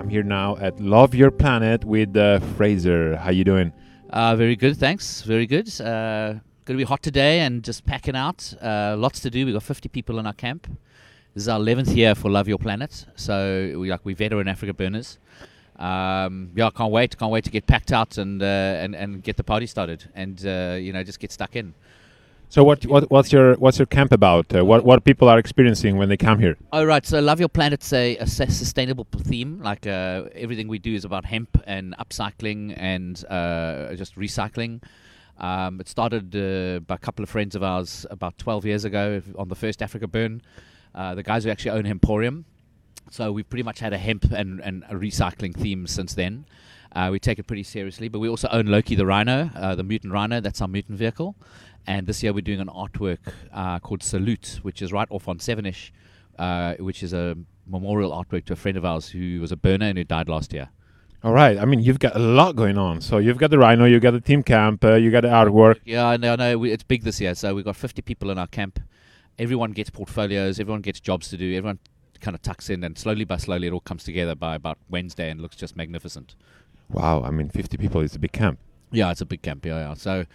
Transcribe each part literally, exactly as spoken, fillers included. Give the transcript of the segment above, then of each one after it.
I'm here now at Love Your Planet with uh, Fraser. How you doing? Uh, very good, thanks. Very good. Uh, going to be hot today and just packing out. Uh, lots to do. We've got fifty people in our camp. This is our eleventh year for Love Your Planet. So we like we veteran Africa burners. Um, yeah, can't wait. Can't wait to get packed out and uh, and and get the party started and uh, you know just get stuck in. So what what what's your what's your camp about? Uh, what what people are experiencing when they come here? Oh right, so Love Your Planet's a, a sustainable theme. Like uh, everything we do is about hemp and upcycling and uh, just recycling. Um, it started uh, by a couple of friends of ours about twelve years ago on the first Africa Burn. Uh, the guys who actually own Emporium. So we've pretty much had a hemp and, and a recycling theme since then. Uh, we take it pretty seriously, but we also own Loki the Rhino, uh, the mutant rhino. That's our mutant vehicle. And this year we're doing an artwork uh, called Salute, which is right off on Sevenish, uh, which is a memorial artwork to a friend of ours who was a burner and who died last year. All right. I mean, you've got a lot going on. So you've got the Rhino, you've got the team camp, uh, you got the artwork. Yeah, I know. I know. We, it's big this year. So we've got fifty people in our camp. Everyone gets portfolios. Everyone gets jobs to do. Everyone kind of tucks in, and slowly by slowly it all comes together by about Wednesday and looks just magnificent. Wow. I mean, fifty people is a big camp. Yeah, it's a big camp. Yeah, yeah. So...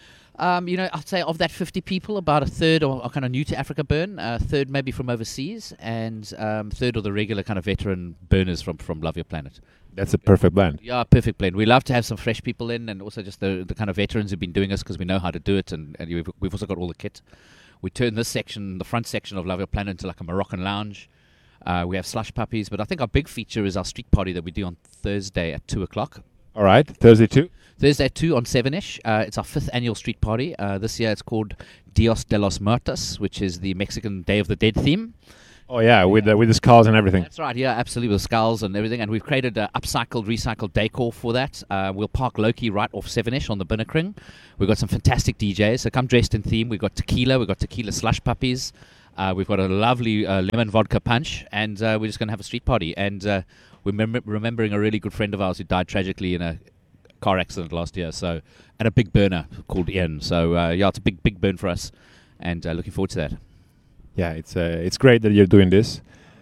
Um, you know, I'd say of that fifty people, about a third are, are kind of new to Africa Burn, a third maybe from overseas, and um, third are the regular kind of veteran burners from, from Love Your Planet. That's a perfect blend. Yeah, perfect blend. We love to have some fresh people in, and also just the, the kind of veterans who've been doing this because we know how to do it, and, and we've, we've also got all the kit. We turn this section, the front section of Love Your Planet, into like a Moroccan lounge. Uh, we have slush puppies, but I think our big feature is our street party that we do on Thursday at two o'clock. All right, Thursday too? Thursday at two on Sevenish. Uh, it's our fifth annual street party. Uh, this year it's called Dios de los Muertos, which is the Mexican Day of the Dead theme. Oh, yeah, with, uh, with the skulls and everything. That's right, yeah, absolutely, with skulls and everything. And we've created uh, upcycled, recycled decor for that. Uh, we'll park Loki right off Sevenish on the Binnekring. We've got some fantastic D Js, so come dressed in theme. We've got tequila, we've got tequila slush puppies. Uh, we've got a lovely uh, lemon vodka punch, and uh, we're just going to have a street party. And uh, we're mem- remembering a really good friend of ours who died tragically in a car accident last year, so and a big burner called Ian. So uh, yeah, it's a big big burn for us, and uh, looking forward to that. Yeah, it's uh, it's great that you're doing this,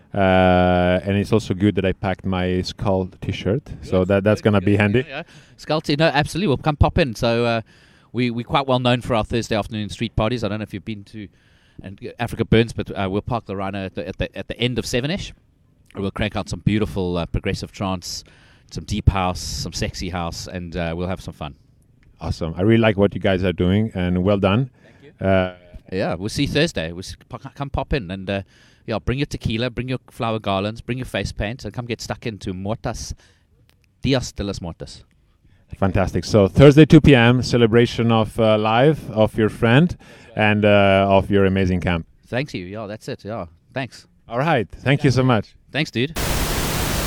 uh, and it's also good that I packed my skull T-shirt, so yes, that that's gonna be handy. Yeah, yeah. Skull T, no, absolutely. We'll come pop in. So uh, we we're quite well known for our Thursday afternoon street parties. I don't know if you've been to and Africa Burns, but uh, we'll park the Rhino at the at the, at the end of Sevenish. We'll crank out some beautiful uh, progressive trance, some deep house, some sexy house, and uh, we'll have some fun. Awesome. I really like what you guys are doing, and well done. Thank you. Uh, yeah, we'll see you Thursday. We'll see, come pop in and uh, yeah, bring your tequila, bring your flower garlands, bring your face paint, and come get stuck into Muertas, Dios de los Muertos. Fantastic. So Thursday, two p.m., celebration of uh, live of your friend and uh, of your amazing camp. Thank you. Yeah, that's it. Yeah, thanks. All right. Thank you so much. Thanks, dude.